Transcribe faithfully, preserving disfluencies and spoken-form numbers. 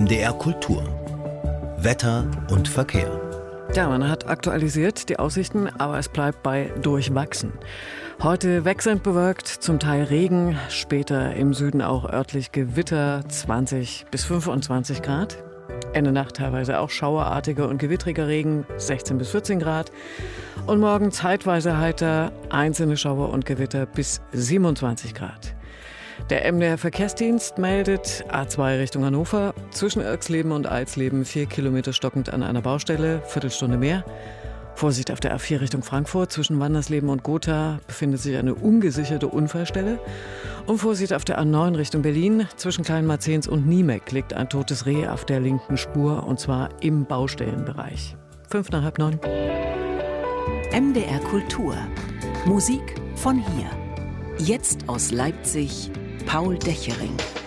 M D R Kultur. Wetter und Verkehr. Ja, man hat aktualisiert die Aussichten, aber es bleibt bei durchwachsen. Heute wechselnd bewölkt, zum Teil Regen, später im Süden auch örtlich Gewitter, zwanzig bis fünfundzwanzig Grad. Ende Nacht teilweise auch schauerartiger und gewittriger Regen, sechzehn bis vierzehn Grad. Und morgen zeitweise heiter, einzelne Schauer und Gewitter bis siebenundzwanzig Grad. Der M D R Verkehrsdienst meldet A zwei Richtung Hannover, zwischen Irxleben und Alsleben vier Kilometer stockend an einer Baustelle, Viertelstunde mehr. Vorsicht auf der A vier Richtung Frankfurt, zwischen Wandersleben und Gotha befindet sich eine ungesicherte Unfallstelle. Und Vorsicht auf der A neun Richtung Berlin, zwischen Kleinmarzens und Niemeck liegt ein totes Reh auf der linken Spur, und zwar im Baustellenbereich. Fünf nach halb neun. M D R Kultur. Musik von hier. Jetzt aus Leipzig, Paul Dechering.